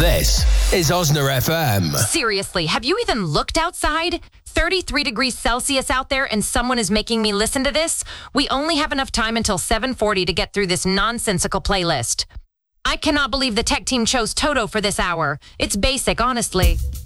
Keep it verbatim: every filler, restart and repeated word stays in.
This is Osna F M. Seriously, have you even looked outside? thirty-three degrees Celsius out there and someone is making me listen to this? We only have enough time until seven forty to get through this nonsensical playlist. I cannot believe the tech team chose Toto for this hour. It's basic, honestly.